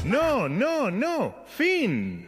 No, no, no. Fin.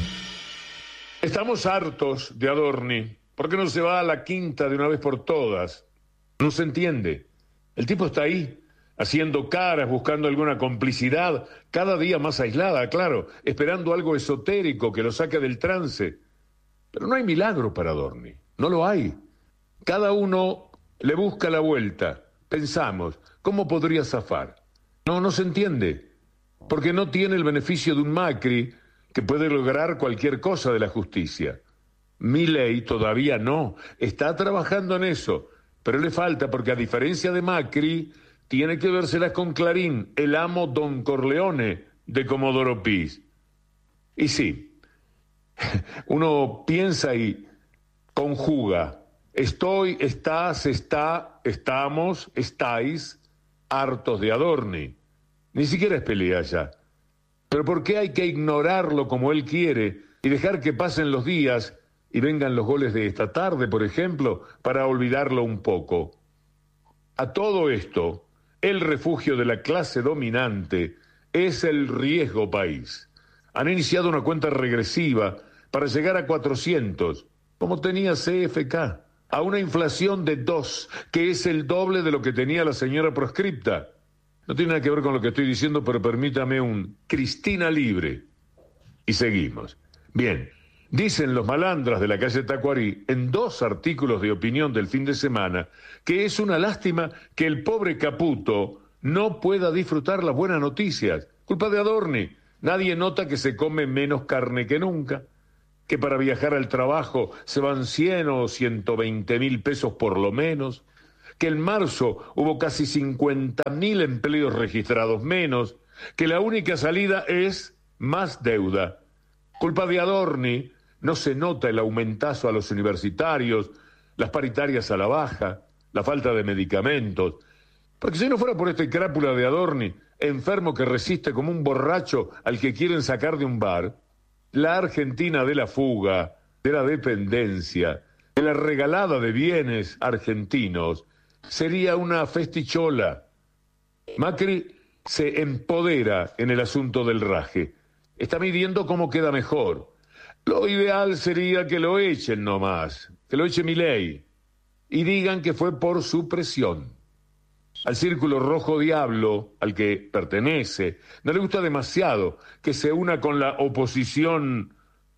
Estamos hartos de Adorni. ¿Por qué no se va a la quinta de una vez por todas? No se entiende. El tipo está ahí, haciendo caras, buscando alguna complicidad, cada día más aislada, claro, esperando algo esotérico que lo saque del trance. Pero no hay milagro para Adorni, no lo hay. Cada uno le busca la vuelta. Pensamos, ¿cómo podría zafar? No se entiende, porque no tiene el beneficio de un Macri que puede lograr cualquier cosa de la justicia. Milei todavía no, está trabajando en eso, pero le falta porque a diferencia de Macri, tiene que vérselas con Clarín, el amo Don Corleone de Comodoro Pi. Y sí, uno piensa y conjuga, estoy, estás, está, estamos, estáis hartos de Adorni. Ni siquiera es pelea ya. Pero ¿por qué hay que ignorarlo como él quiere y dejar que pasen los días y vengan los goles de esta tarde, por ejemplo, para olvidarlo un poco? A todo esto, el refugio de la clase dominante es el riesgo país. Han iniciado una cuenta regresiva para llegar a 400, como tenía CFK, a una inflación de 2, que es el doble de lo que tenía la señora proscripta. No tiene nada que ver con lo que estoy diciendo, pero permítame un Cristina libre. Y seguimos. Bien, dicen los malandras de la calle Tacuarí, en 2 artículos de opinión del fin de semana, que es una lástima que el pobre Caputo no pueda disfrutar las buenas noticias. Culpa de Adorni. Nadie nota que se come menos carne que nunca, que para viajar al trabajo se van 100 o 120.000 pesos por lo menos, que en marzo hubo casi 50.000 empleos registrados menos, que la única salida es más deuda. Culpa de Adorni, no se nota el aumentazo a los universitarios, las paritarias a la baja, la falta de medicamentos. Porque si no fuera por esta crápula de Adorni, enfermo que resiste como un borracho al que quieren sacar de un bar, la Argentina de la fuga, de la dependencia, de la regalada de bienes argentinos, sería una festichola. Macri se empodera en el asunto del raje. Está midiendo cómo queda mejor. Lo ideal sería que lo echen nomás, que lo eche Milei, y digan que fue por su presión. Al Círculo Rojo Diablo, al que pertenece, no le gusta demasiado que se una con la oposición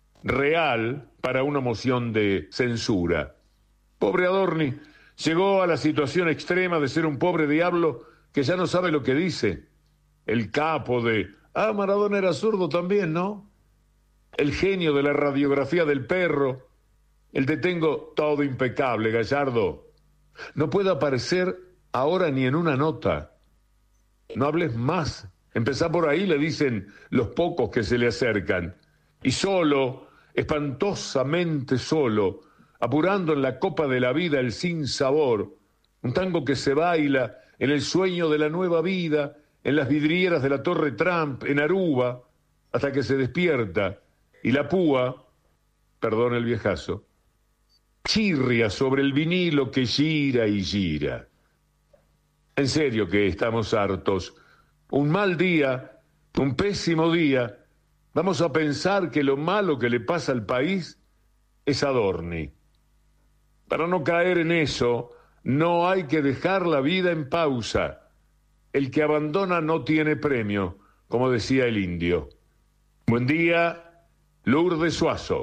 real para una moción de censura. Pobre Adorni, llegó a la situación extrema de ser un pobre diablo que ya no sabe lo que dice. El capo de... Maradona era zurdo también, ¿no? El genio de la radiografía del perro. El te tengo todo impecable, Gallardo. No puede aparecer ahora ni en una nota. No hables más. Empezá por ahí, le dicen los pocos que se le acercan. Y solo, espantosamente solo, apurando en la copa de la vida el sinsabor, un tango que se baila en el sueño de la nueva vida, en las vidrieras de la Torre Trump, en Aruba, hasta que se despierta, y la púa, perdón el viejazo, chirria sobre el vinilo que gira y gira. En serio que estamos hartos. Un mal día, un pésimo día, vamos a pensar que lo malo que le pasa al país es Adorni. Para no caer en eso, no hay que dejar la vida en pausa. El que abandona no tiene premio, como decía el indio. Buen día, Lourdes Suazo.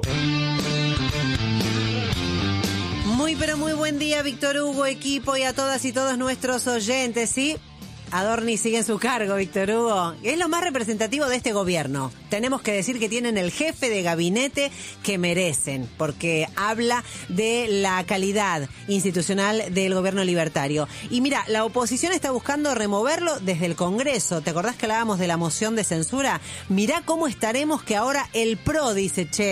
Muy pero muy buen día, Víctor Hugo, equipo y a todas y todos nuestros oyentes, ¿sí? Adorni sigue en su cargo, Víctor Hugo. Es lo más representativo de este gobierno. Tenemos que decir que tienen el jefe de gabinete que merecen, porque habla de la calidad institucional del gobierno libertario. Y mira, la oposición está buscando removerlo desde el Congreso. ¿Te acordás que hablábamos de la moción de censura? Mirá cómo estaremos que ahora el PRO dice, che,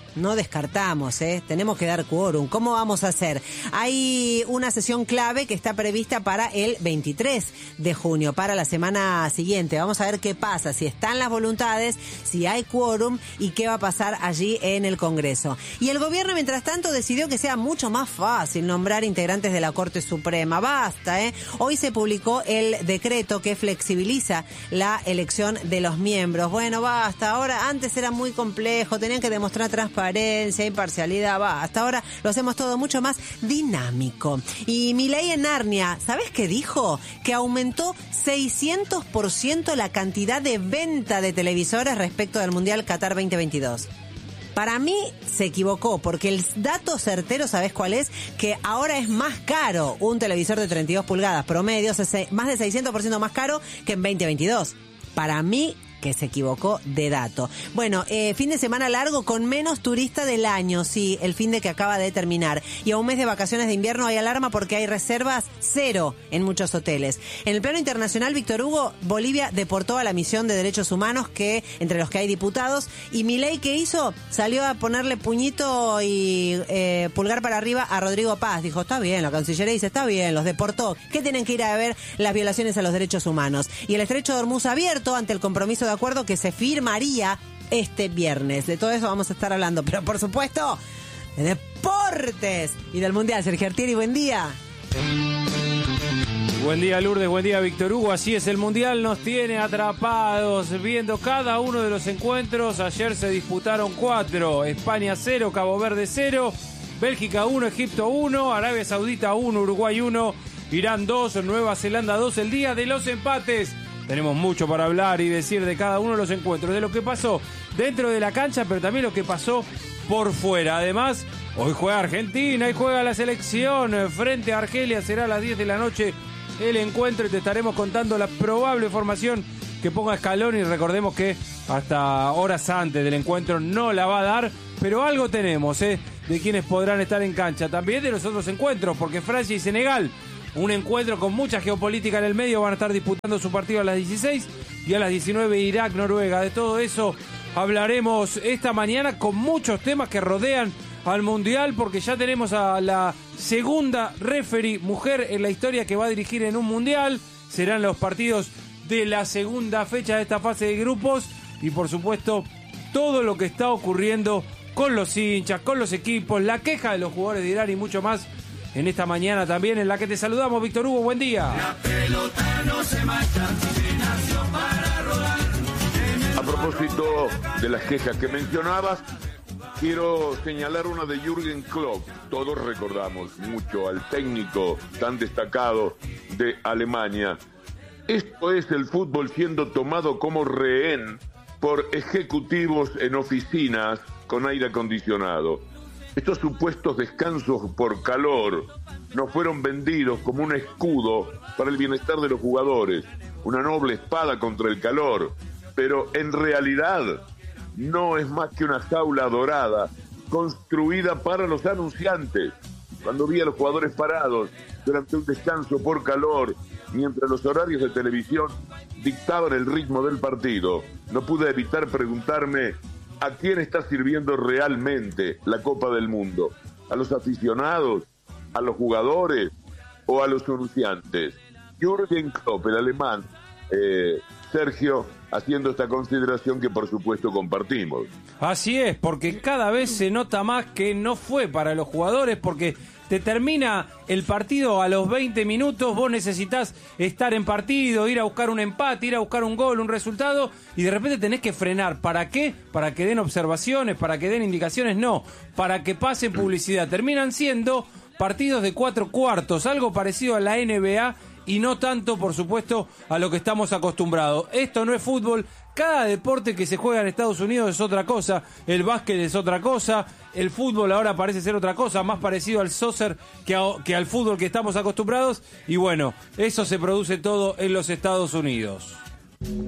no descartamos, tenemos que dar quórum. ¿Cómo vamos a hacer? Hay una sesión clave que está prevista para el 23 de junio, para la semana siguiente. Vamos a ver qué pasa, si están las voluntades, si hay quórum y qué va a pasar allí en el Congreso. Y el gobierno, mientras tanto, decidió que sea mucho más fácil nombrar integrantes de la Corte Suprema. Basta, Hoy se publicó el decreto que flexibiliza la elección de los miembros. Bueno, basta. Ahora, antes era muy complejo, tenían que demostrar transparencia, imparcialidad. Basta. Ahora lo hacemos todo mucho más dinámico. Y Milei en Narnia, ¿sabés qué dijo? Que aumentó 600% la cantidad de venta de televisores respecto del Mundial Qatar 2022. Para mí se equivocó, porque el dato certero, ¿sabés cuál es? Que ahora es más caro un televisor de 32 pulgadas promedio, más de 600% más caro que en 2022. Para mí que se equivocó de dato. Bueno, fin de semana largo con menos turista del año, sí, el fin de que acaba de terminar. Y a un mes de vacaciones de invierno hay alarma porque hay reservas cero en muchos hoteles. En el plano internacional, Víctor Hugo, Bolivia deportó a la misión de derechos humanos, que entre los que hay diputados, y Milei, ¿qué hizo? Salió a ponerle puñito y pulgar para arriba a Rodrigo Paz. Dijo, está bien, la Cancillería dice, está bien, los deportó. ¿Qué tienen que ir a ver las violaciones a los derechos humanos? Y el estrecho de Hormuz abierto ante el compromiso de acuerdo que se firmaría este viernes. De todo eso vamos a estar hablando, pero por supuesto de deportes y del Mundial. Sergio Artieri, buen día. Buen día, Lourdes, buen día, Víctor Hugo. Así es, el Mundial nos tiene atrapados viendo cada uno de los encuentros. Ayer se disputaron 4, España 0, Cabo Verde 0, Bélgica 1, Egipto 1, Arabia Saudita 1, Uruguay 1, Irán 2, Nueva Zelanda 2. El día de los empates. Tenemos mucho para hablar y decir de cada uno de los encuentros, de lo que pasó dentro de la cancha, pero también lo que pasó por fuera. Además, hoy juega Argentina, hoy juega la selección frente a Argelia. Será a las 10 de la noche el encuentro y te estaremos contando la probable formación que ponga Scaloni. Y recordemos que hasta horas antes del encuentro no la va a dar, pero algo tenemos, de quienes podrán estar en cancha. También de los otros encuentros, porque Francia y Senegal, un encuentro con mucha geopolítica en el medio, van a estar disputando su partido a las 16 y a las 19 Irak, Noruega. De todo eso hablaremos esta mañana con muchos temas que rodean al Mundial, porque ya tenemos a la segunda referee mujer en la historia que va a dirigir en un Mundial. Serán los partidos de la segunda fecha de esta fase de grupos y por supuesto todo lo que está ocurriendo con los hinchas, con los equipos, la queja de los jugadores de Irán y mucho más en esta mañana también, en la que te saludamos, Víctor Hugo, buen día. La pelota no se marcha, se nació para rodar. A propósito de las quejas que mencionabas, quiero señalar una de Jürgen Klopp. Todos recordamos mucho al técnico tan destacado de Alemania. Esto es el fútbol siendo tomado como rehén por ejecutivos en oficinas con aire acondicionado. Estos supuestos descansos por calor nos fueron vendidos como un escudo para el bienestar de los jugadores, una noble espada contra el calor, pero en realidad no es más que una jaula dorada construida para los anunciantes. Cuando vi a los jugadores parados durante un descanso por calor, mientras los horarios de televisión dictaban el ritmo del partido, no pude evitar preguntarme: ¿a quién está sirviendo realmente la Copa del Mundo? ¿A los aficionados? ¿A los jugadores? ¿O a los anunciantes? Jürgen Klopp, el alemán, Sergio, haciendo esta consideración que por supuesto compartimos. Así es, porque cada vez se nota más que no fue para los jugadores, porque te termina el partido a los 20 minutos, vos necesitas estar en partido, ir a buscar un empate, ir a buscar un gol, un resultado, y de repente tenés que frenar. ¿Para qué? Para que den observaciones, para que den indicaciones, no, para que pase publicidad. Terminan siendo partidos de 4 cuartos, algo parecido a la NBA, y no tanto, por supuesto, a lo que estamos acostumbrados. Esto no es fútbol. Cada deporte que se juega en Estados Unidos es otra cosa. El básquet es otra cosa. El fútbol ahora parece ser otra cosa, más parecido al soccer que al fútbol que estamos acostumbrados. Y bueno, eso se produce todo en los Estados Unidos.